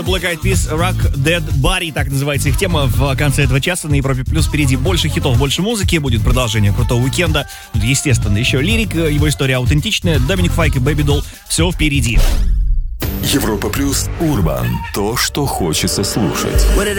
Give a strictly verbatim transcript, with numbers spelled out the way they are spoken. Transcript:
Black Eyed Peas, Rock Dead Body, так называется их тема в конце этого часа на Европе Плюс. Впереди больше хитов, больше музыки, будет продолжение крутого уикенда. Естественно, еще лирик, его история аутентичная, Доминик Файк и Бэби Долл, все впереди. Европа Плюс Урбан, то, что хочется слушать.